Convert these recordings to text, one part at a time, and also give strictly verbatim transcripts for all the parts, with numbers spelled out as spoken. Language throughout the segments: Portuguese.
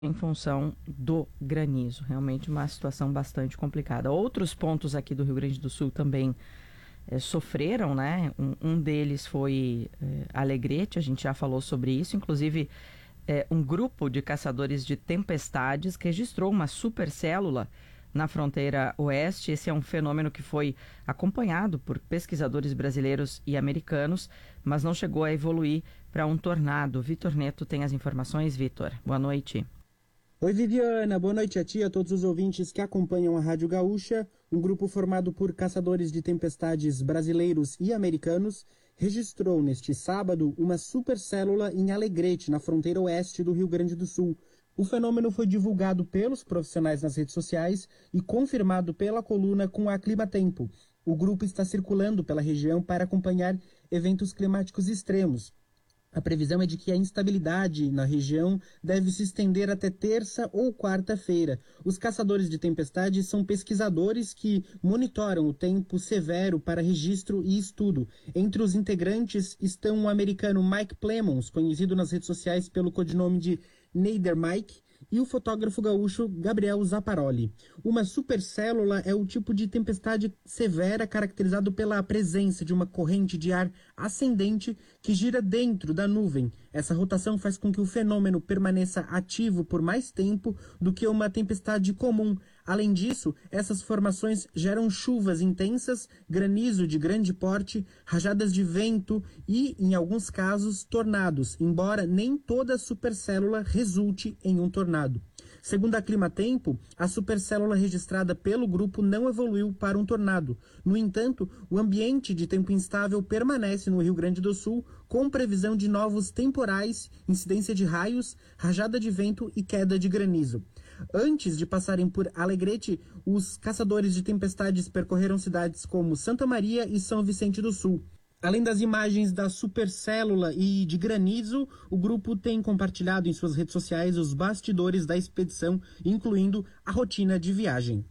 em função do granizo. Realmente uma situação bastante complicada. Outros pontos aqui do Rio Grande do Sul também é, sofreram, né? Um, um deles foi é, Alegrete, a gente já falou sobre isso. Inclusive, é, um grupo de caçadores de tempestades registrou uma supercélula na fronteira oeste. Esse é um fenômeno que foi acompanhado por pesquisadores brasileiros e americanos, mas não chegou a evoluir para um tornado. Vitor Neto tem as informações. Vitor, boa noite. Oi, Viviana, boa noite a ti e a todos os ouvintes que acompanham a Rádio Gaúcha. Um grupo formado por caçadores de tempestades brasileiros e americanos registrou neste sábado uma supercélula em Alegrete, na fronteira oeste do Rio Grande do Sul. O fenômeno foi divulgado pelos profissionais nas redes sociais e confirmado pela coluna com a Climatempo. O grupo está circulando pela região para acompanhar eventos climáticos extremos. A previsão é de que a instabilidade na região deve se estender até terça ou quarta-feira. Os caçadores de tempestades são pesquisadores que monitoram o tempo severo para registro e estudo. Entre os integrantes estão o americano Mike Plemons, conhecido nas redes sociais pelo codinome de Neider Mike, e o fotógrafo gaúcho Gabriel Zaparoli. Uma supercélula é o tipo de tempestade severa caracterizado pela presença de uma corrente de ar ascendente que gira dentro da nuvem. Essa rotação faz com que o fenômeno permaneça ativo por mais tempo do que uma tempestade comum. Além disso, essas formações geram chuvas intensas, granizo de grande porte, rajadas de vento e, em alguns casos, tornados, embora nem toda supercélula resulte em um tornado. Segundo a Climatempo, a supercélula registrada pelo grupo não evoluiu para um tornado. No entanto, o ambiente de tempo instável permanece no Rio Grande do Sul, com previsão de novos temporais, incidência de raios, rajada de vento e queda de granizo. Antes de passarem por Alegrete, os caçadores de tempestades percorreram cidades como Santa Maria e São Vicente do Sul. Além das imagens da supercélula e de granizo, o grupo tem compartilhado em suas redes sociais os bastidores da expedição, incluindo a rotina de viagem.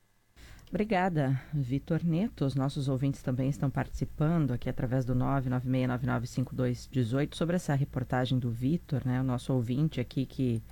Obrigada, Vitor Neto. Os nossos ouvintes também estão participando aqui através do nove nove seis nove nove cinco dois um oito sobre essa reportagem do Vitor, né? O nosso ouvinte aqui que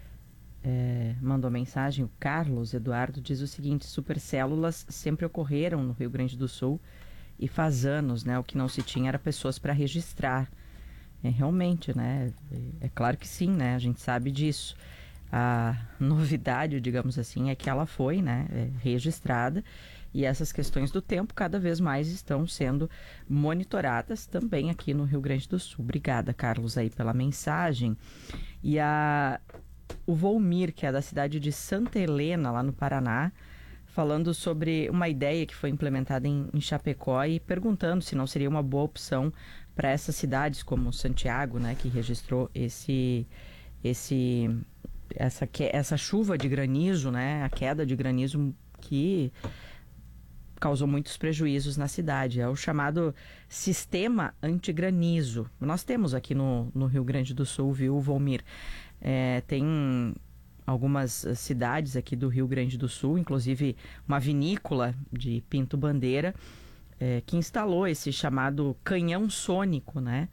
é, mandou mensagem, o Carlos Eduardo, diz o seguinte: supercélulas sempre ocorreram no Rio Grande do Sul e faz anos, né? O que não se tinha era pessoas para registrar. É, realmente, né? É, é claro que sim, né? A gente sabe disso. A novidade, digamos assim, é que ela foi, né, é, registrada, e essas questões do tempo cada vez mais estão sendo monitoradas também aqui no Rio Grande do Sul. Obrigada, Carlos, aí pela mensagem. E a, o Volmir, que é da cidade de Santa Helena, lá no Paraná, falando sobre uma ideia que foi implementada em, em Chapecó e perguntando se não seria uma boa opção para essas cidades como Santiago, né, que registrou esse, esse, essa, essa chuva de granizo, né, a queda de granizo que causou muitos prejuízos na cidade. É o chamado sistema antigranizo. Nós temos aqui no, no Rio Grande do Sul, viu, Volmir? É, tem algumas cidades aqui do Rio Grande do Sul, inclusive uma vinícola de Pinto Bandeira, é, que instalou esse chamado canhão sônico, né?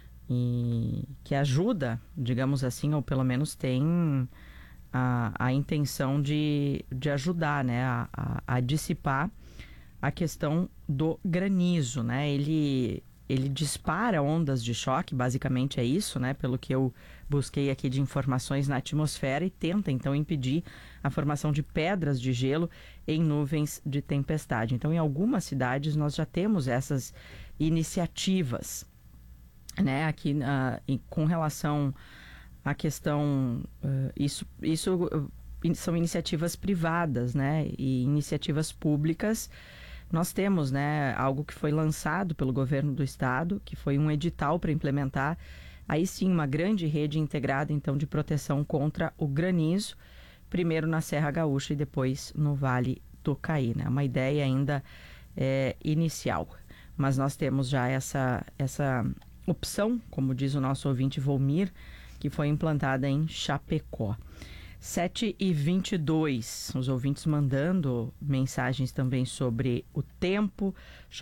E que ajuda, digamos assim, ou pelo menos tem a, a intenção de, de ajudar, né? A, a, a dissipar a questão do granizo, né? Ele... Ele dispara ondas de choque, basicamente é isso, né? Pelo que eu busquei aqui de informações na atmosfera, e tenta então impedir a formação de pedras de gelo em nuvens de tempestade. Então, em algumas cidades nós já temos essas iniciativas, né? Aqui uh, em, com relação à questão, uh, isso, isso uh, são iniciativas privadas, né? E iniciativas públicas. Nós temos, né, algo que foi lançado pelo governo do estado, que foi um edital para implementar, aí sim, uma grande rede integrada, então, de proteção contra o granizo, primeiro na Serra Gaúcha e depois no Vale do Caí, né? Uma ideia ainda é, inicial, mas nós temos já essa, essa opção, como diz o nosso ouvinte Volmir, que foi implantada em Chapecó. sete e vinte e dois, os ouvintes mandando mensagens também sobre o tempo.